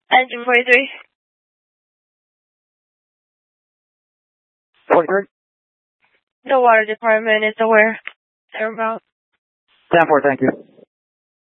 Engine 43. 43. The water department is aware. They're about. 10-4, thank you.